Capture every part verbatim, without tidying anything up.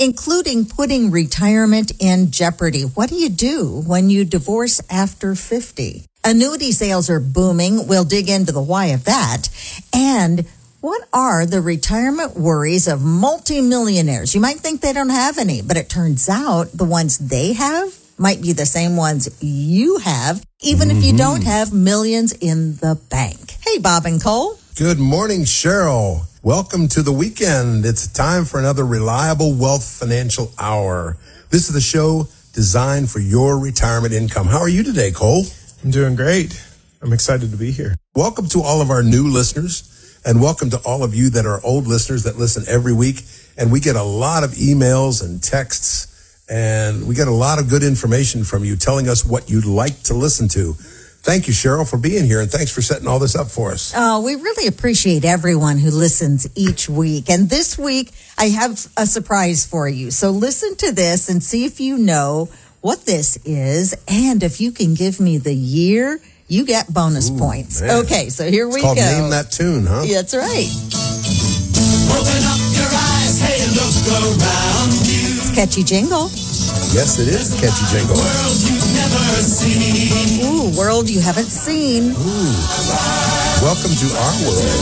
including putting retirement in jeopardy. What do you do when you divorce after fifty? Annuity sales are booming. We'll dig into the why of that. And what are the retirement worries of multimillionaires? You might think they don't have any, but it turns out the ones they have might be the same ones you have, even mm-hmm. if you don't have millions in the bank. Hey, Bob and Cole. Good morning, Cheryl. Welcome to the weekend. It's time for another Reliable Wealth Financial Hour. This is the show designed for your retirement income. How are you today, Cole? I'm doing great. I'm excited to be here. Welcome to all of our new listeners, and welcome to all of you that are old listeners that listen every week. And we get a lot of emails and texts, and we get a lot of good information from you telling us what you'd like to listen to. Thank you, Cheryl, for being here, and thanks for setting all this up for us. Oh, we really appreciate everyone who listens each week. And this week, I have a surprise for you. So listen to this and see if you know what this is. And if you can give me the year, you get bonus Ooh, points. Man. Okay, so here we it's called go. Name That Tune, huh? Yeah, that's right. Open up your eyes, hey, look around you. It's a catchy jingle. Yes, it is a catchy jingle. World you've never seen. Ooh, world you haven't seen. Ooh. Welcome to our world.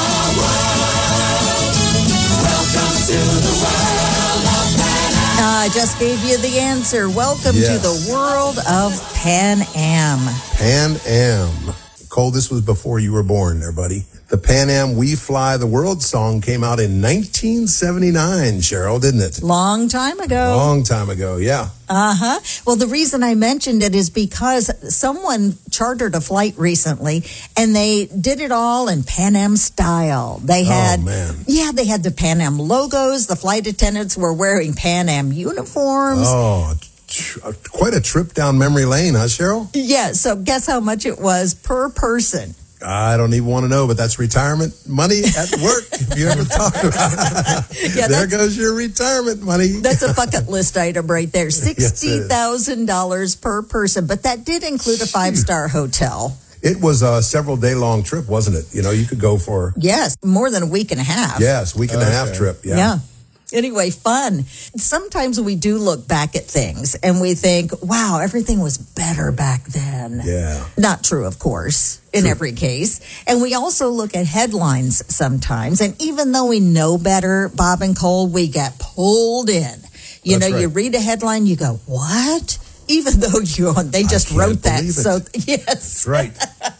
Welcome to the world of Pan Am. Uh, I just gave you the answer. Welcome yes. to the world of Pan Am. Pan Am. Cole, this was before you were born there, buddy. The Pan Am We Fly the World song came out in nineteen seventy-nine, Cheryl, didn't it? Long time ago. Long time ago, yeah. Uh-huh. Well, the reason I mentioned it is because someone chartered a flight recently, and they did it all in Pan Am style. They had, oh, man. Yeah, they had the Pan Am logos. The flight attendants were wearing Pan Am uniforms. Oh, quite a trip down memory lane, huh, Cheryl? Yeah, so guess how much it was per person? I don't even want to know, but that's retirement money at work. If you ever talk about it, yeah, there goes your retirement money. That's a bucket list item right there. sixty thousand dollars yes, per person, but that did include a five-star hotel. It was a several day long trip, wasn't it? You know, you could go for... Yes, more than a week and a half. Yes, week and okay. a half trip, yeah. Yeah. Anyway, fun. Sometimes we do look back at things and we think, wow, everything was better back then. Yeah. Not true, of course, in true. every case. And we also look at headlines sometimes. And even though we know better, Bob and Cole, we get pulled in. You That's know, right. you read a headline, you go, what? Even though you they just wrote that. It. So, yes. That's right.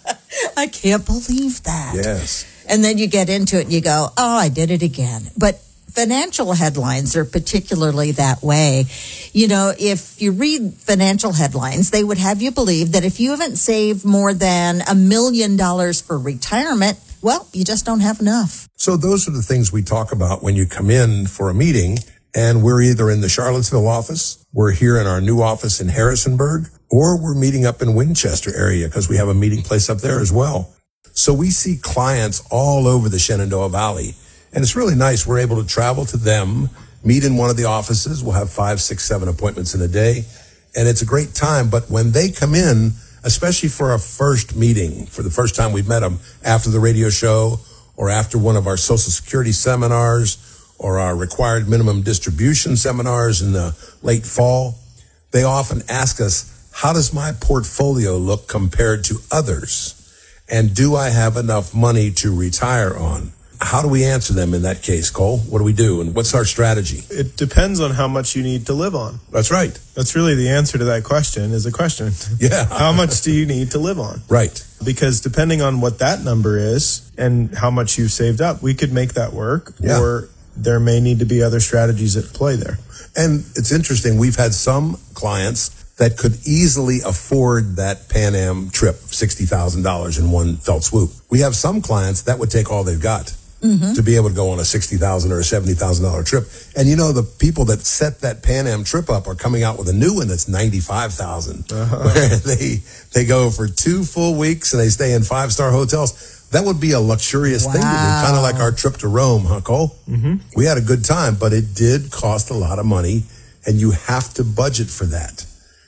I can't believe that. Yes. And then you get into it and you go, oh, I did it again. But financial headlines are particularly that way. You know, if you read financial headlines, they would have you believe that if you haven't saved more than a million dollars for retirement, well, you just don't have enough. So those are the things we talk about when you come in for a meeting, and we're either in the Charlottesville office, we're here in our new office in Harrisonburg, or we're meeting up in Winchester area because we have a meeting place up there as well. So we see clients all over the Shenandoah Valley. And it's really nice. We're able to travel to them, meet in one of the offices. We'll have five, six, seven appointments in a day. And it's a great time. But when they come in, especially for a first meeting, for the first time we've met them after the radio show or after one of our Social Security seminars or our required minimum distribution seminars in the late fall, they often ask us, how does my portfolio look compared to others? And do I have enough money to retire on? How do we answer them in that case, Cole? What do we do? And what's our strategy? It depends on how much you need to live on. That's right. That's really the answer to that question is a question. Yeah. How much do you need to live on? Right. Because depending on what that number is and how much you've saved up, we could make that work. Yeah. Or there may need to be other strategies at play there. And it's interesting. We've had some clients that could easily afford that Pan Am trip, sixty thousand dollars in one felt swoop. We have some clients that would take all they've got. Mm-hmm. To be able to go on a sixty thousand dollars or a seventy thousand dollars trip. And you know, the people that set that Pan Am trip up are coming out with a new one that's ninety-five thousand dollars. Uh-huh. Where they, they go for two full weeks and they stay in five-star hotels. That would be a luxurious wow. thing to do. Kind of like our trip to Rome, huh, Cole? Mm-hmm. We had a good time, but it did cost a lot of money, and you have to budget for that.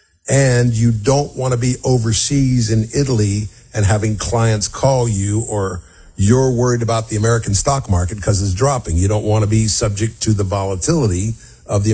And you don't want to be overseas in Italy and having clients call you, or you're worried about the American stock market because it's dropping. You don't want to be subject to the volatility of the